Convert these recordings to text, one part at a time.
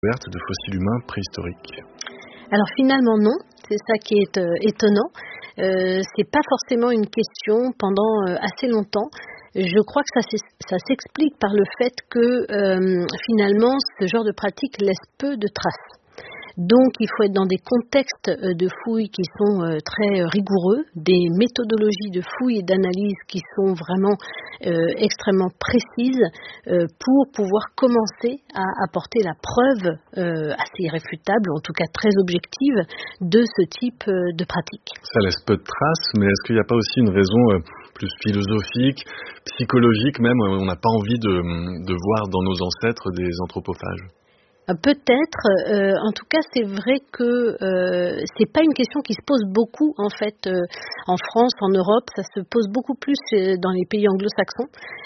de fossiles humains préhistoriques. Alors finalement non, c'est ça qui est étonnant. C'est pas forcément une question pendant assez longtemps. Je crois que ça s'explique par le fait que finalement ce genre de pratique laisse peu de traces. Donc il faut être dans des contextes de fouilles qui sont très rigoureux, des méthodologies de fouilles et d'analyse qui sont vraiment extrêmement précises pour pouvoir commencer à apporter la preuve assez irréfutable, en tout cas très objective, de ce type de pratique. Ça laisse peu de traces, mais est-ce qu'il n'y a pas aussi une raison plus philosophique, psychologique même? On n'a pas envie de voir dans nos ancêtres des anthropophages. Peut-être, en tout cas c'est vrai que c'est pas une question qui se pose beaucoup en fait en France, en Europe, ça se pose beaucoup plus dans les pays anglo-saxons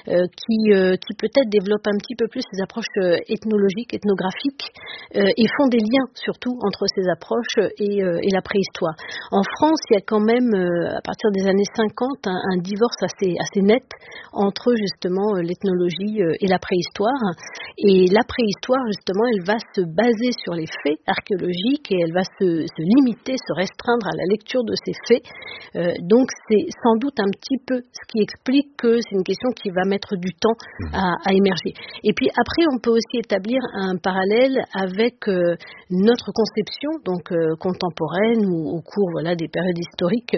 qui peut-être développent un petit peu plus ces approches ethnologiques, ethnographiques et font des liens surtout entre ces approches et la préhistoire. En France, il y a quand même à partir des années 50 un divorce assez net entre justement l'ethnologie et la préhistoire. Et la préhistoire justement, elle va se baser sur les faits archéologiques et elle va se limiter, se restreindre à la lecture de ces faits. Donc c'est sans doute un petit peu ce qui explique que c'est une question qui va mettre du temps à émerger. Et puis après, on peut aussi établir un parallèle avec notre conception donc contemporaine ou au cours des périodes historiques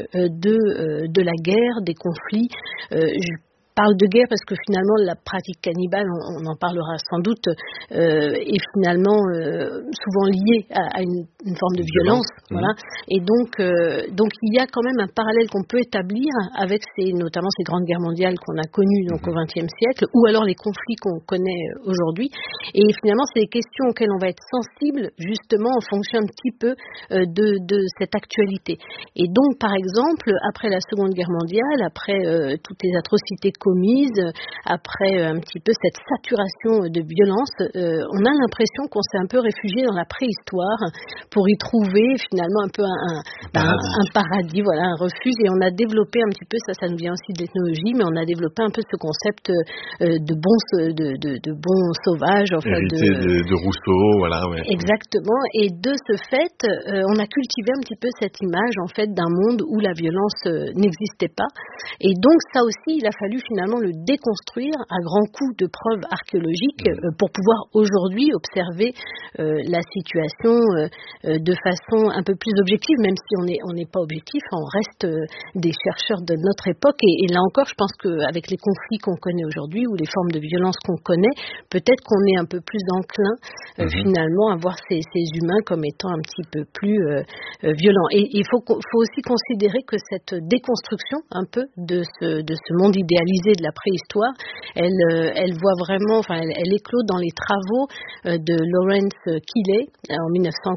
de la guerre, des conflits. Je parle de guerre parce que finalement la pratique cannibale, on en parlera sans doute, est finalement souvent liée à une forme de violence. Voilà. Et donc il y a quand même un parallèle qu'on peut établir avec notamment ces grandes guerres mondiales qu'on a connues donc au XXe siècle, ou alors les conflits qu'on connaît aujourd'hui. Et finalement, c'est des questions auxquelles on va être sensible justement en fonction un petit peu de cette actualité. Et donc, par exemple, après la Seconde Guerre mondiale, après toutes les atrocités commises, après un petit peu cette saturation de violence, on a l'impression qu'on s'est un peu réfugié dans la préhistoire pour y trouver finalement un peu un paradis, voilà, un refuge. Et on a développé un petit peu, ça nous vient aussi de l'ethnologie, mais on a développé un peu ce concept de bons sauvages. Enfin, de Rousseau, voilà. Ouais. Exactement. Et de ce fait, on a cultivé un petit peu cette image en fait d'un monde où la violence n'existait pas. Et donc ça aussi, il a fallu finalement le déconstruire à grands coups de preuves archéologiques pour pouvoir aujourd'hui observer la situation de façon un peu plus objective, même si on n'est pas objectif, on reste des chercheurs de notre époque. Et là encore, je pense qu'avec les conflits qu'on connaît aujourd'hui ou les formes de violence qu'on connaît, peut-être qu'on est un peu plus enclin finalement à voir ces humains comme étant un petit peu plus violents. Et il faut aussi considérer que cette déconstruction un peu de ce monde idéalisé de la préhistoire, elle voit vraiment, enfin elle éclot dans les travaux de Lawrence Keeley en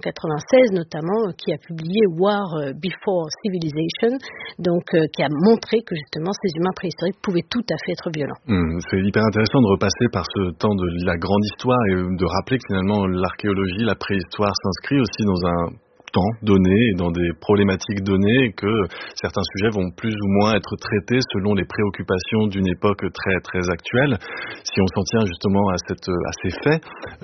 1996 notamment, qui a publié War Before Civilization, donc qui a montré que justement ces humains préhistoriques pouvaient tout à fait être violents. C'est hyper intéressant de repasser par ce temps de la grande histoire et de rappeler que finalement l'archéologie, la préhistoire s'inscrit aussi dans un temps donné et dans des problématiques données et que certains sujets vont plus ou moins être traités selon les préoccupations d'une époque très très actuelle. Si on s'en tient justement à ces faits,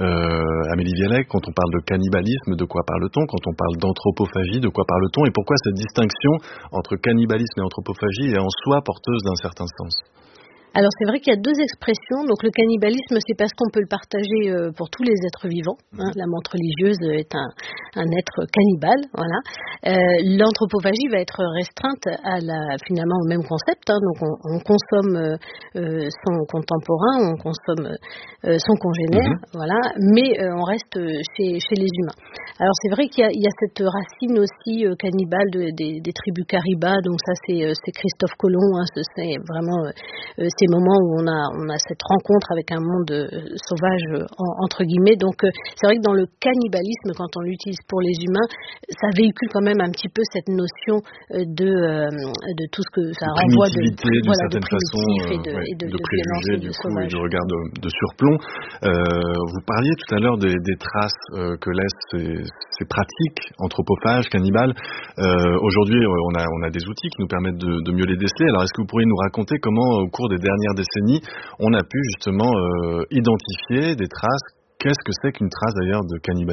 Amélie Vialet, quand on parle de cannibalisme, de quoi parle-t-on? Quand on parle d'anthropophagie, de quoi parle-t-on? Et pourquoi cette distinction entre cannibalisme et anthropophagie est en soi porteuse d'un certain sens? Alors c'est vrai qu'il y a deux expressions. Donc le cannibalisme, c'est parce qu'on peut le partager pour tous les êtres vivants. La menthe religieuse est un être cannibale. Voilà. L'anthropophagie va être restreinte finalement au même concept. Donc on consomme son contemporain, on consomme son congénère, voilà. Mais on reste chez les humains. Alors c'est vrai qu'il y a cette racine aussi cannibale des tribus Cariba. Donc ça c'est Christophe Colomb. C'est vraiment ces moments où on a cette rencontre avec un monde sauvage entre guillemets. Donc c'est vrai que dans le cannibalisme, quand on l'utilise pour les humains, ça véhicule quand même un petit peu cette notion de tout ce que ça renvoie d'une certaine façon et de préjugés du coup et de regard de surplomb. Vous parliez tout à l'heure des traces que laissent ces pratiques anthropophages, cannibales. Aujourd'hui, on a des outils qui nous permettent de mieux les déceler. Alors est-ce que vous pourriez nous raconter comment au cours des dernières décennies on a pu justement identifier des traces? Qu'est-ce que c'est qu'une trace d'ailleurs de cannibalisme?